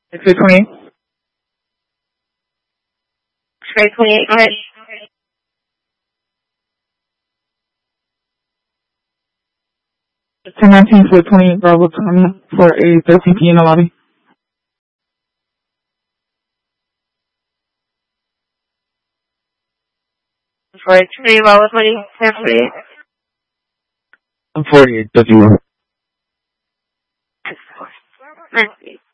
X-ray 28. X-ray 28, go ahead. 1019 for 28 Bravo time for a 13P in the lobby. For 20 Bravo 20, 1048. I'm 48, 51. 98.